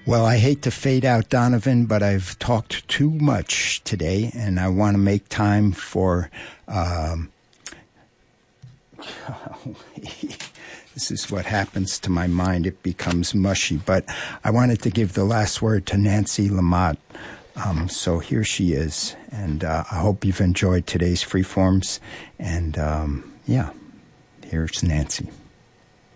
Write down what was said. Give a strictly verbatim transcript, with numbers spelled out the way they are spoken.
Well, I hate to fade out Donovan, but I've talked too much today, and I want to make time for... Um, this is what happens to my mind. It becomes mushy. But I wanted to give the last word to Nancy Lamotte. Um, so here she is. And uh, I hope you've enjoyed today's Freeforms. And, um, yeah, here's Nancy.